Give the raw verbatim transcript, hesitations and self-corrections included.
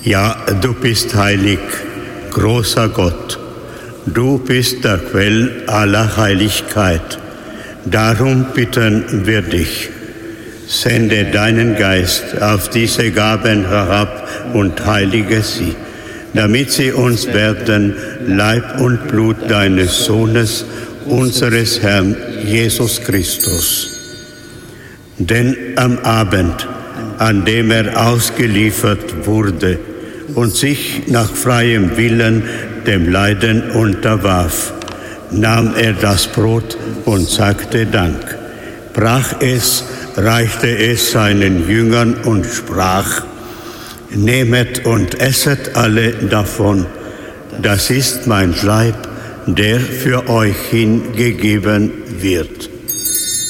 Ja, du bist heilig, großer Gott. Du bist der Quell aller Heiligkeit. Darum bitten wir dich. Sende deinen Geist auf diese Gaben herab und heilige sie, damit sie uns werden Leib und Blut deines Sohnes, unseres Herrn Jesus Christus. Denn am Abend, an dem er ausgeliefert wurde und sich nach freiem Willen dem Leiden unterwarf, nahm er das Brot und sagte Dank, brach es, reichte es seinen Jüngern und sprach: Nehmet und esset alle davon, das ist mein Leib, der für euch hingegeben wird.